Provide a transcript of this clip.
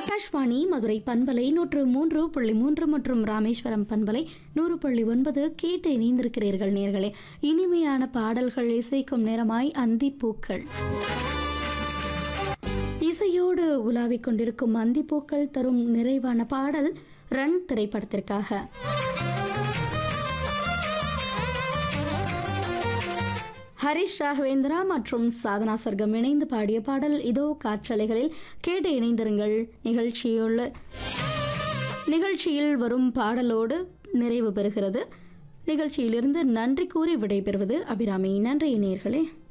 ஆகாஷ்வாணி மதுரை பண்பலை 103.3 மற்றும் ராமேஸ்வரம் பண்பலை 100.9 கேட்டு இணைந்திருக்கிறீர்கள் நேர்களே. இனிமையான பாடல்கள் இசைக்கும் நேரமாய் அந்திப்பூக்கள். இசையோடு உலாவிக் கொண்டிருக்கும் அந்திப்பூக்கள் தரும் நிறைவான பாடல் ரன் திரைப்படத்திற்காக. ஹரிஷ் ராகவேந்திரா மற்றும் சாதனா சர்க்கம் இணைந்து பாடிய பாடல் இதோ காற்றலைகளில் கேட்டு இணைந்திருங்கள். நிகழ்ச்சியில் வரும் பாடலோடு நிறைவு பெறுகிறது. நிகழ்ச்சியிலிருந்து நன்றி கூறி விடைபெறுவது அபிராமி. நன்றி நேயர்களே.